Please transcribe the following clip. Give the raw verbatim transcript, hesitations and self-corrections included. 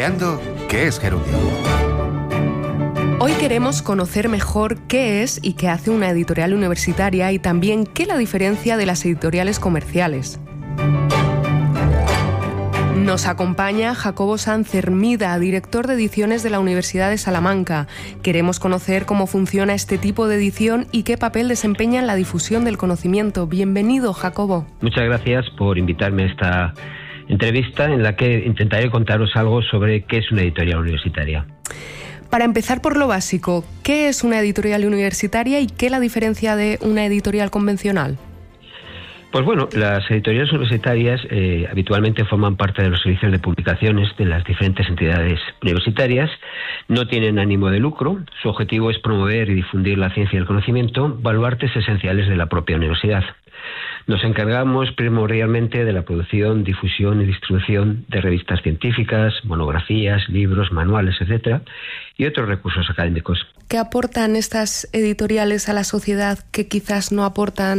Zapeando, ¿qué es Gerundio? Hoy queremos conocer mejor qué es y qué hace una editorial universitaria y también qué la diferencia de las editoriales comerciales. Nos acompaña Jacobo Sanz Hermida, director de ediciones de la Universidad de Salamanca. Queremos conocer cómo funciona este tipo de edición y qué papel desempeña en la difusión del conocimiento. Bienvenido, Jacobo. Muchas gracias por invitarme a esta entrevista en la que intentaré contaros algo sobre qué es una editorial universitaria. Para empezar por lo básico, ¿qué es una editorial universitaria y qué la diferencia de una editorial convencional? Pues bueno, las editoriales universitarias eh, habitualmente forman parte de los servicios de publicaciones de las diferentes entidades universitarias, no tienen ánimo de lucro, su objetivo es promover y difundir la ciencia y el conocimiento, baluartes esenciales de la propia universidad. Nos encargamos primordialmente de la producción, difusión y distribución de revistas científicas, monografías, libros, manuales, etcétera, y otros recursos académicos. ¿Qué aportan estas editoriales a la sociedad que quizás no aportan